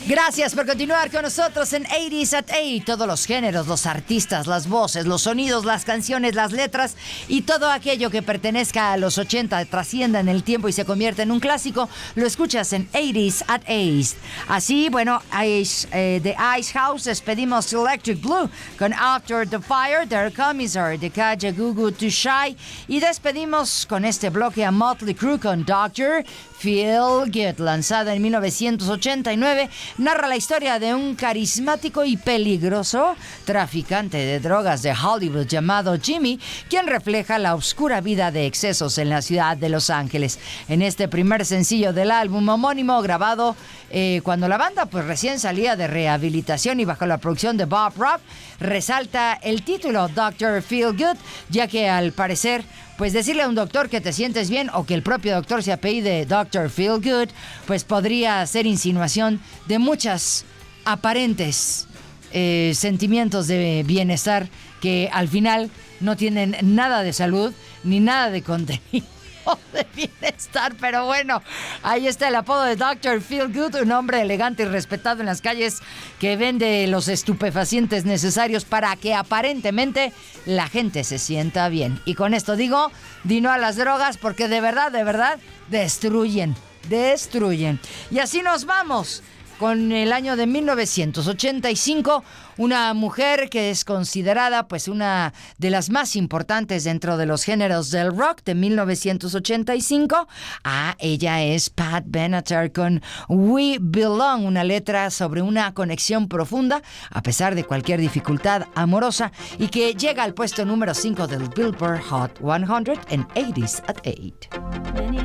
Gracias por continuar con nosotros en 80s at 8. Todos los géneros, los artistas, las voces, los sonidos, las canciones, las letras y todo aquello que pertenezca a los 80 trascienda en el tiempo y se convierta en un clásico, lo escuchas en 80s at 8. Así, bueno, de Ice House despedimos Electric Blue con After the Fire, Their Commissar de Kajagoogoo to Shy, y despedimos con este bloque a Motley Crue con Dr. Feel Good, lanzada en 1989, narra la historia de un carismático y peligroso traficante de drogas de Hollywood llamado Jimmy, quien refleja la oscura vida de excesos en la ciudad de Los Ángeles. En este primer sencillo del álbum homónimo, grabado cuando la banda pues recién salía de rehabilitación y bajo la producción de Bob Rock, resalta el título Dr. Feel Good, ya que al parecer pues decirle a un doctor que te sientes bien o que el propio doctor se apellide Dr. Feel Good, pues podría ser insinuación de muchas aparentes sentimientos de bienestar que al final no tienen nada de salud ni nada de contenido de bienestar. Pero bueno, ahí está el apodo de Dr. Feel Good, un hombre elegante y respetado en las calles que vende los estupefacientes necesarios para que aparentemente la gente se sienta bien. Y con esto digo, di no a las drogas, porque de verdad, destruyen. Y así nos vamos con el año de 1985, una mujer que es considerada pues una de las más importantes dentro de los géneros del rock de 1985. Ella es Pat Benatar con We Belong, una letra sobre una conexión profunda a pesar de cualquier dificultad amorosa, y que llega al puesto número 5 del Billboard Hot 100 en 80s at 8.